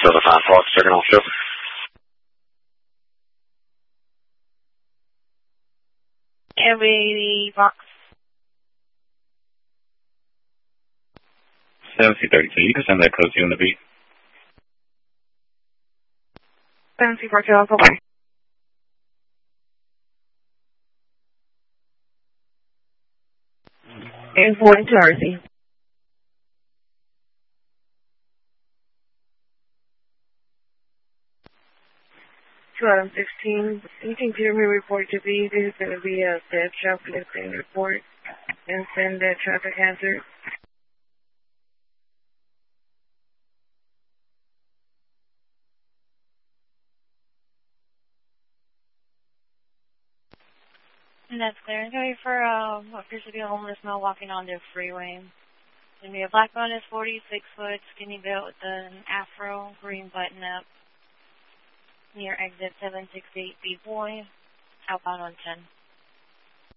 Silver Time Fox, checking on show. Every box. 7C32, you can send that code to you on the beat. 7C42, I'll go by. And 42 RC. 2016. Anything Peter may report to be, this is going to be a dead traffic report and send that traffic hazard. And that's clear. It's going to be for what appears to be a homeless male walking on the freeway. It's going to be a black bonus, 46-foot, skinny built with an afro, green button up, near exit 768 B-Boy, outbound on 10.